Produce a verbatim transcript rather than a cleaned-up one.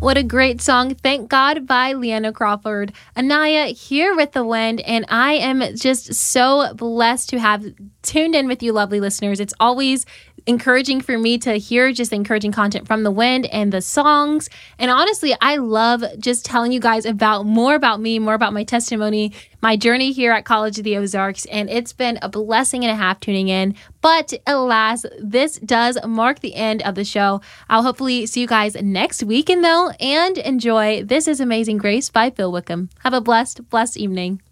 What a great song. Thank God by Leanna Crawford. Anaya here with The Wind, and I am just so blessed to have tuned in with you, lovely listeners. It's always encouraging for me to hear just encouraging content from The Wind and the songs. And honestly, I love just telling you guys about more about me, more about my testimony, my journey here at College of the Ozarks. And it's been a blessing and a half tuning in. But alas, this does mark the end of the show. I'll hopefully see you guys next weekend though, and enjoy This Is Amazing Grace by Phil Wickham. Have a blessed, blessed evening.